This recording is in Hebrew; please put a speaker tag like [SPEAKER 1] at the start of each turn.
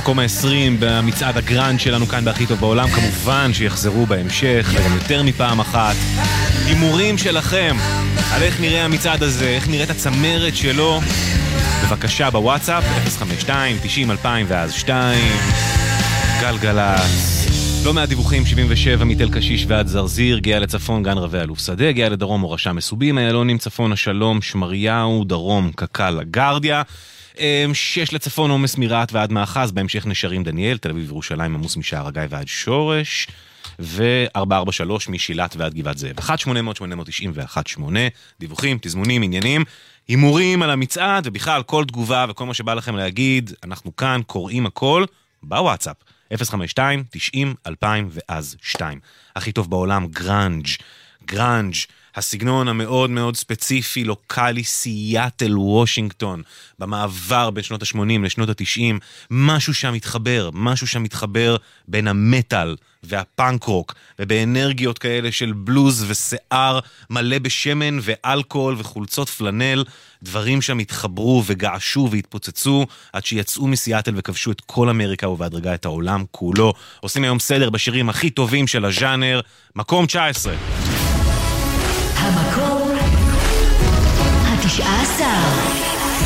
[SPEAKER 1] במקום ה-20 במצעד הגרנד שלנו כאן בהכי טוב בעולם, כמובן שיחזרו בהמשך וגם יותר מפעם אחת. הימורים שלכם על איך נראה המצעד הזה, איך נראית הצמרת שלו, בבקשה בוואטסאפ 052-90-2000 ואז 2 גלגלץ. לא מהדיווחים 77 מתל קשיש ועד זרזיר, גאה לצפון גן רבי אלוף שדה, גאה לדרום מורשה מסובים, איילונים צפון השלום שמריהו, דרום קקל הגרדיה, 6 לצפון עומס מירת ועד מאחז, בהמשך נשרים דניאל, תל אביב ירושלים עמוס משער הגיא ועד שורש, ו-443 משילת ועד גבעת זאב. 1-800-890-1-8, דיווחים, תזמונים, עניינים, הימורים על המצעד ובכלל כל תגובה וכל מה שבא לכם להגיד, אנחנו כאן קוראים הכל בוואטסאפ 052-90-2000 ואז 2. הכי טוב בעולם, גרנג', הסגנון המאוד מאוד ספציפי, לוקלי, סיאטל, וושינגטון, במעבר בין שנות ה-80 לשנות ה-90, משהו שם מתחבר בין המטל והפאנק רוק, ובאנרגיות כאלה של בלוז ושיער מלא בשמן ואלכוהול וחולצות פלנל, דברים שם התחברו וגעשו והתפוצצו, עד שיצאו מסיאטל וכבשו את כל אמריקה ובהדרגה את העולם כולו. עושים היום סדר בשירים הכי טובים של הז'אנר, מקום 19.
[SPEAKER 2] המקום ה-19.